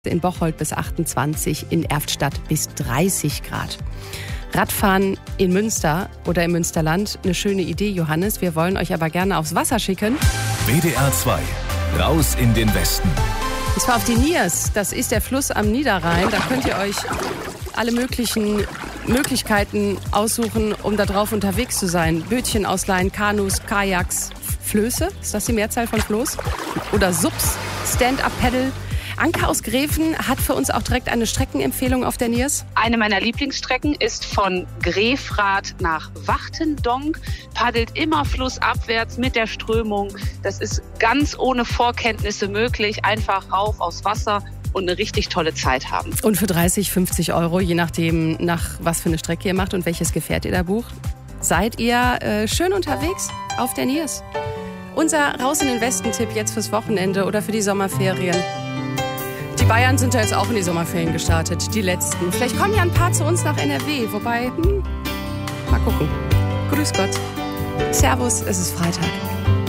In Bocholt bis 28, in Erftstadt bis 30 Grad. Radfahren in Münster oder im Münsterland, eine schöne Idee, Johannes. Wir wollen euch aber gerne aufs Wasser schicken. WDR 2, raus in den Westen. Und zwar auf die Niers, das ist der Fluss am Niederrhein. Da könnt ihr euch alle möglichen Möglichkeiten aussuchen, um da drauf unterwegs zu sein. Bötchen ausleihen, Kanus, Kajaks, Flöße, ist das die Mehrzahl von Floß? Oder Subs, Stand-Up-Paddle. Anke aus Gräfen hat für uns auch direkt eine Streckenempfehlung auf der Niers. Eine meiner Lieblingsstrecken ist von Grefrath nach Wachtendonk. Paddelt immer flussabwärts mit der Strömung. Das ist ganz ohne Vorkenntnisse möglich. Einfach rauf aufs Wasser und eine richtig tolle Zeit haben. Und für 30, 50 Euro, je nachdem, nach was für eine Strecke ihr macht und welches Gefährt ihr da bucht, seid ihr schön unterwegs auf der Niers. Unser Raus in den Westen-Tipp jetzt fürs Wochenende oder für die Sommerferien. Die Bayern sind ja jetzt auch in die Sommerferien gestartet, die letzten. Vielleicht kommen ja ein paar zu uns nach NRW, wobei, mal gucken. Grüß Gott. Servus, es ist Freitag.